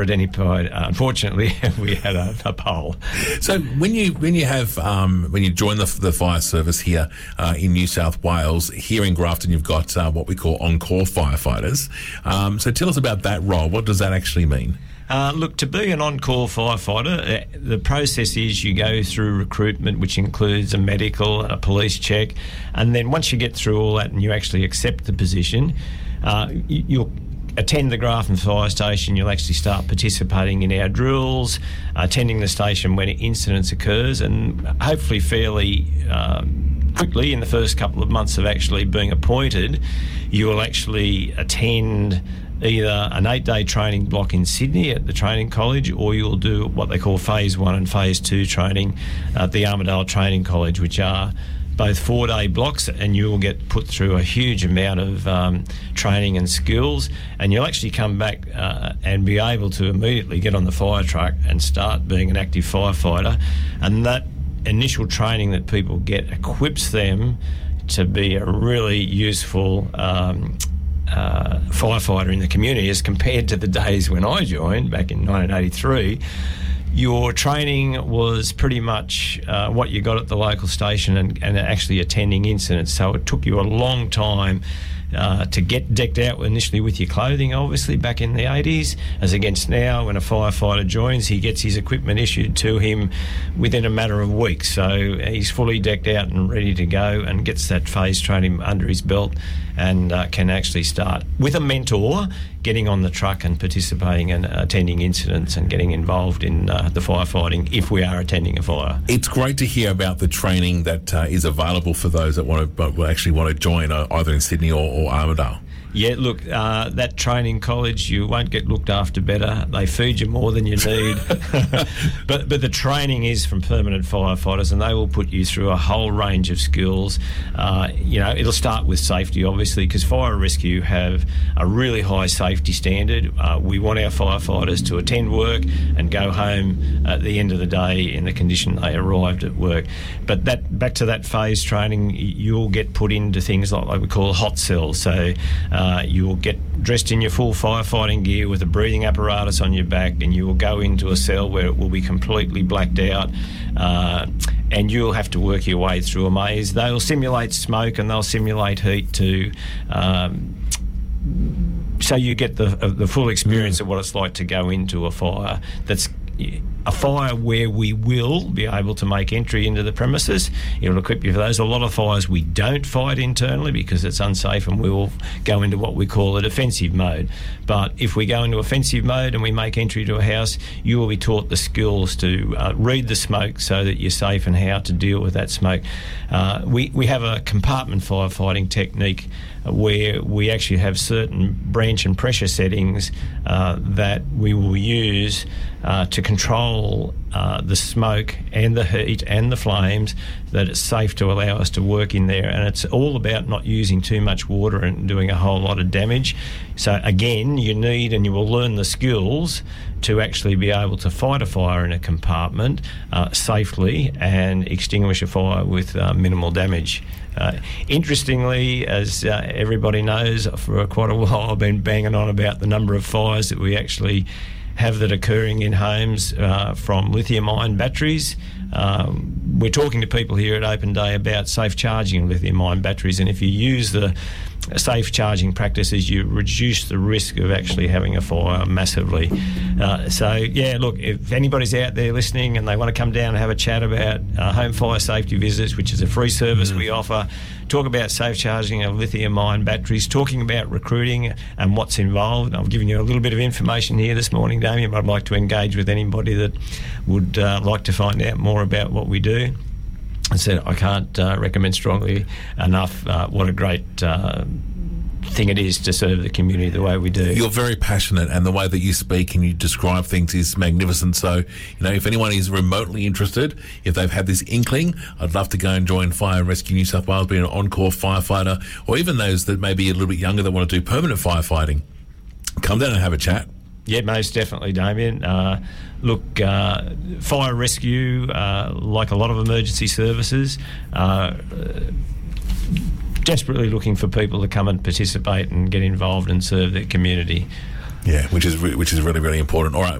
identified, unfortunately, we had a pole. So when you join the fire service here in New South Wales, here in Grafton, you've got what we call on-call firefighters. So tell us about that role. What does that actually mean? Look, to be an on-call firefighter, the process is you go through recruitment, which includes a medical, a police check, and then once you get through all that and you actually accept the position, you'll attend the Grafton Fire Station. You'll actually start participating in our drills, attending the station when incidents occurs, and hopefully fairly quickly in the first couple of months of actually being appointed, you will actually attend either an 8-day training block in Sydney at the training college, or you'll do what they call Phase 1 and Phase 2 training at the Armidale Training College, which are both 4-day blocks, and you will get put through a huge amount of training and skills, and you'll actually come back and be able to immediately get on the fire truck and start being an active firefighter. And that initial training that people get equips them to be a really useful firefighter in the community, as compared to the days when I joined back in 1983. Your training was pretty much what you got at the local station and actually attending incidents. So it took you a long time to get decked out initially with your clothing, obviously, back in the 80s, as against now when a firefighter joins, he gets his equipment issued to him within a matter of weeks. So he's fully decked out and ready to go and gets that phase training under his belt and can actually start with a mentor getting on the truck and participating and attending incidents and getting involved in the firefighting if we are attending a fire. It's great to hear about the training that is available for those that want to join either in Sydney or Armidale. Yeah, look, that training college, you won't get looked after better. They feed you more than you need. But the training is from permanent firefighters, and they will put you through a whole range of skills. It'll start with safety, obviously, because fire and rescue have a really high safety standard. We want our firefighters to attend work and go home at the end of the day in the condition they arrived at work. But back to that phase training, you'll get put into things like we call hot cells. So you will get dressed in your full firefighting gear with a breathing apparatus on your back, and you will go into a cell where it will be completely blacked out, and you'll have to work your way through a maze. They'll simulate smoke and they'll simulate heat too, so you get the full experience of what it's like to go into a fire. That's a fire where we will be able to make entry into the premises. It'll equip you for those. A lot of fires we don't fight internally because it's unsafe, and we will go into what we call a defensive mode. But if we go into offensive mode and we make entry to a house, you will be taught the skills to read the smoke so that you're safe and how to deal with that smoke. We have a compartment firefighting technique where we actually have certain branch and pressure settings that we will use to control the smoke and the heat and the flames, that it's safe to allow us to work in there. And it's all about not using too much water and doing a whole lot of damage. So again, you need and you will learn the skills to actually be able to fight a fire in a compartment safely and extinguish a fire with minimal damage. Interestingly, as everybody knows, for quite a while I've been banging on about the number of fires that we actually have that occurring in homes from lithium-ion batteries. We're talking to people here at Open Day about safe charging lithium-ion batteries, and if you use the safe charging practices, you reduce the risk of actually having a fire massively. Look, if anybody's out there listening and they want to come down and have a chat about home fire safety visits, which is a free service we offer, talk about safe charging of lithium-ion batteries, talking about recruiting and what's involved. I've given you a little bit of information here this morning, Damien, but I'd like to engage with anybody that would like to find out more about what we do. I said I can't recommend strongly enough what a great thing it is to serve the community the way we do. You're very passionate, and the way that you speak and you describe things is magnificent. So, if anyone is remotely interested, if they've had this inkling, I'd love to go and join Fire and Rescue New South Wales, be an on-call firefighter, or even those that may be a little bit younger that want to do permanent firefighting. Come down and have a chat. Yeah, most definitely, Damien. Fire rescue, like a lot of emergency services, desperately looking for people to come and participate and get involved and serve their community. Yeah, which is really, really important. All right.